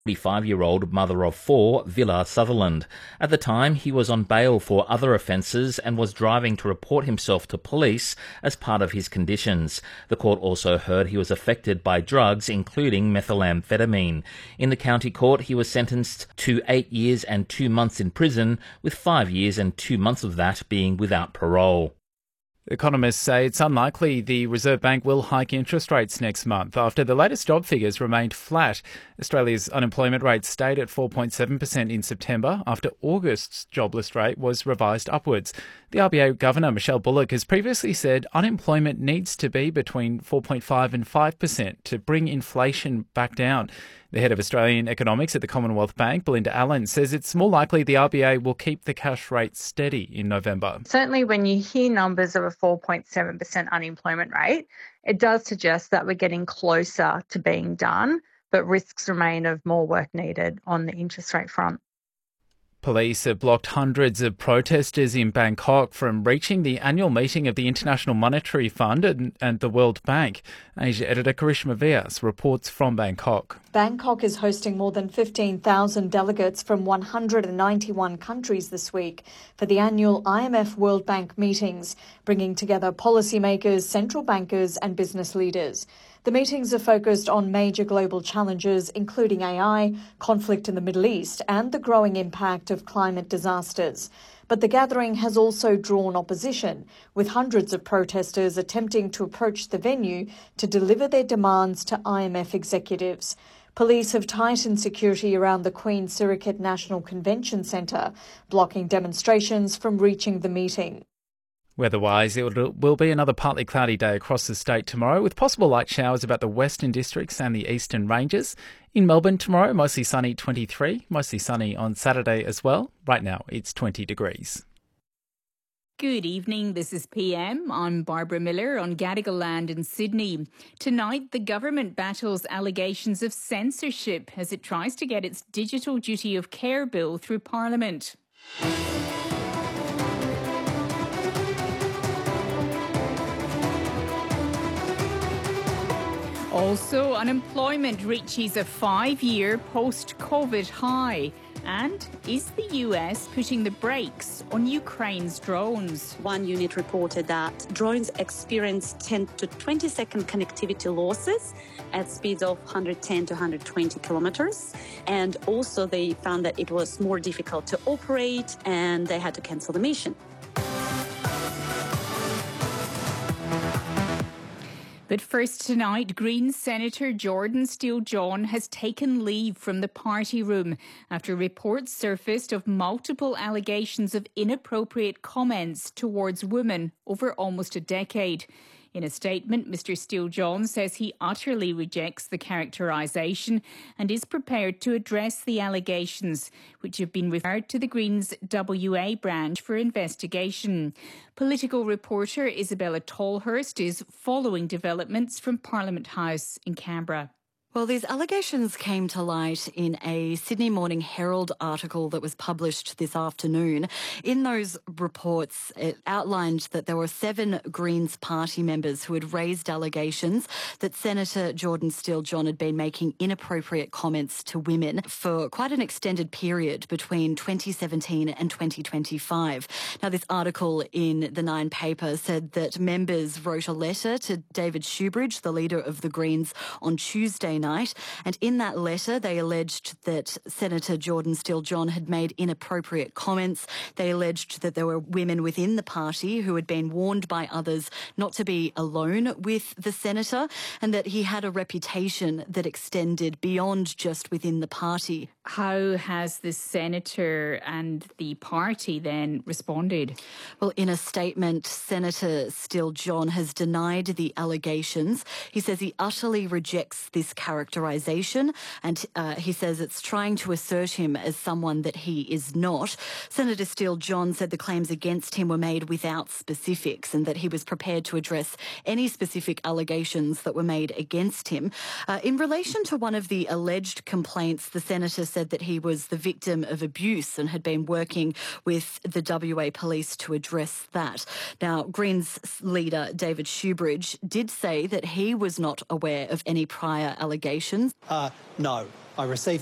45-year-old mother of four, Villa Sutherland. At the time, he was on bail for other offences and was driving to report himself to police as part of his conditions. The court also heard he was affected by drugs, including methamphetamine. In the county court, he was sentenced to 8 years and 2 months in prison, with 5 years and 2 months of that being without parole. Economists say it's unlikely the Reserve Bank will hike interest rates next month after the latest job figures remained flat. Australia's unemployment rate stayed at 4.7% in September after August's jobless rate was revised upwards. The RBA Governor, Michelle Bullock, has previously said unemployment needs to be between 4.5 and 5% to bring inflation back down. The head of Australian economics at the Commonwealth Bank, Belinda Allen, says it's more likely the RBA will keep the cash rate steady in November. Certainly when you hear numbers of a 4.7% unemployment rate, it does suggest that we're getting closer to being done, but risks remain of more work needed on the interest rate front. Police have blocked hundreds of protesters in Bangkok from reaching the annual meeting of the International Monetary Fund and the World Bank. Asia editor Karishma Vyas reports from Bangkok. Bangkok is hosting more than 15,000 delegates from 191 countries this week for the annual IMF World Bank meetings, bringing together policymakers, central bankers and business leaders. The meetings are focused on major global challenges, including AI, conflict in the Middle East, and the growing impact of climate disasters. But the gathering has also drawn opposition, with hundreds of protesters attempting to approach the venue to deliver their demands to IMF executives. Police have tightened security around the Queen Sirikit National Convention Centre, blocking demonstrations from reaching the meeting. Weather-wise, it will be another partly cloudy day across the state tomorrow, with possible light showers about the western districts and the eastern ranges. In Melbourne tomorrow, mostly sunny 23, mostly sunny on Saturday as well. Right now, it's 20 degrees. Good evening, this is PM. I'm Barbara Miller on Gadigal Land in Sydney. Tonight, the government battles allegations of censorship as it tries to get its Digital Duty of Care bill through Parliament. Also, unemployment reaches a 5-year post-COVID high. And is the US putting the brakes on Ukraine's drones? One unit reported that drones experience 10 to 20-second connectivity losses at speeds of 110 to 120 kilometers. And also they found that it was more difficult to operate and they had to cancel the mission. But first tonight, Greens Senator Jordan Steele-John has taken leave from the party room after reports surfaced of multiple allegations of inappropriate comments towards women over almost a decade. In a statement, Mr Steele-John says he utterly rejects the characterisation and is prepared to address the allegations, which have been referred to the Greens WA branch for investigation. Political reporter Isabella Tolhurst is following developments from Parliament House in Canberra. Well, these allegations came to light in a Sydney Morning Herald article that was published this afternoon. In those reports, it outlined that there were 7 Greens party members who had raised allegations that Senator Jordan Steele-John had been making inappropriate comments to women for quite an extended period between 2017 and 2025. Now, this article in the Nine paper said that members wrote a letter to David Shoebridge, the leader of the Greens, on Tuesday night, and in that letter they alleged that Senator Jordan Steele-John had made inappropriate comments. They alleged that there were women within the party who had been warned by others not to be alone with the senator, and that he had a reputation that extended beyond just within the party. How has the senator and the party then responded? Well, in a statement, Senator Steele-John has denied the allegations. He says he utterly rejects this characterisation, and he says it's trying to assert him as someone that he is not. Senator Steele-John said the claims against him were made without specifics and that he was prepared to address any specific allegations that were made against him. In relation to one of the alleged complaints, the senator said that he was the victim of abuse and had been working with the WA police to address that. Now, Greens leader David Shoebridge did say that he was not aware of any prior allegations. No, I received